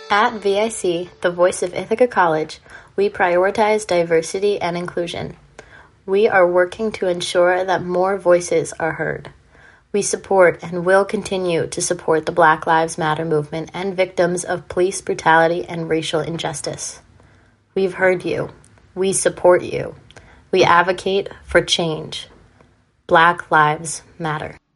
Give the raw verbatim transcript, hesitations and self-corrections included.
At V I C, the voice of Ithaca College, we prioritize diversity and inclusion. We are working to ensure that more voices are heard. We support and will continue to support the Black Lives Matter movement and victims of police brutality and racial injustice. We've heard you. We support you. We advocate for change. Black Lives Matter.